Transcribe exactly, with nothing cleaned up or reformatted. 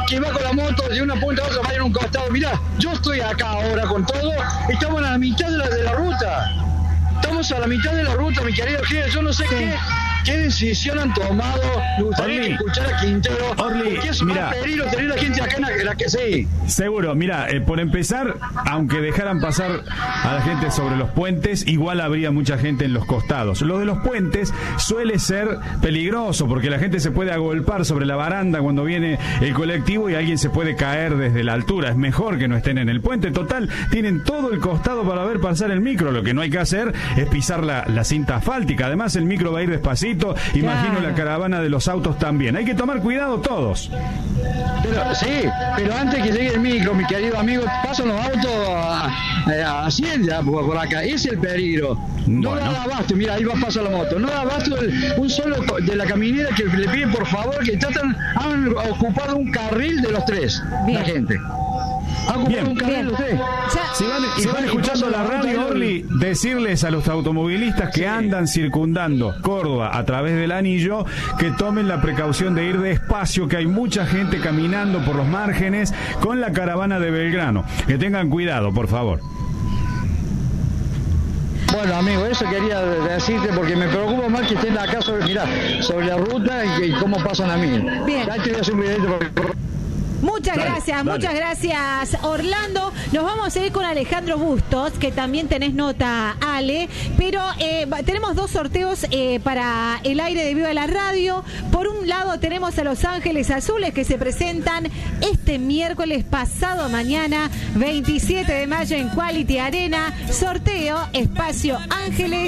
que va con la moto de una punta a otra, vaya en un costado. Mirá, yo estoy acá ahora con todo, estamos a la mitad de la, de la ruta. Estamos a la mitad de la ruta, mi querido Gil. Yo no sé sí. qué, qué decisión han tomado. Me gustaría Orly, escuchar a Quintero. Orly, porque es mira, un peligro tener a la gente acá en la, la que sí. Seguro, mira, eh, por empezar, aunque dejaran pasar a la gente sobre los puentes, igual habría mucha gente en los costados. Lo de los puentes suele ser peligroso porque la gente se puede agolpar sobre la baranda cuando viene el colectivo y alguien se puede caer desde la altura. Es mejor que no estén en el puente. Total, tienen todo el costado para ver pasar el micro. Lo que no hay que hacer es pisar la, la cinta asfáltica. Además, el micro va a ir despacito. Imagino claro. La caravana de los autos también. Hay que tomar cuidado todos. Pero, sí, pero antes que llegue el micro, mi querido amigo, pasan los autos a, a Hacienda por, por acá. Ese es el peligro. No bueno. da abasto, mira, ahí va a pasar la moto. No da abasto el, un solo de la caminera que le piden por favor que tratan, han ocupado un carril de los tres. Bien. La gente. Bien. Un carril, Bien. Si van, si van escuchando la radio, Orly, decirles a los automovilistas que sí. andan circundando Córdoba a través del anillo que tomen la precaución de ir despacio, que hay mucha gente caminando por los márgenes con la caravana de Belgrano. Que tengan cuidado, por favor. Bueno, amigo, eso quería decirte porque me preocupa más que estén acá sobre, mirá, sobre la ruta y, y cómo pasan a mí. Bien. Ya te voy a hacer un videito porque... Muchas dale, gracias, dale. muchas gracias, Orlando. Nos vamos a ir con Alejandro Bustos, que también tenés nota, Ale. Pero eh, tenemos dos sorteos eh, para el aire de Viva la Radio. Por un lado tenemos a Los Ángeles Azules, que se presentan este miércoles pasado mañana, veintisiete de mayo, en Quality Arena. Sorteo, Espacio Ángeles.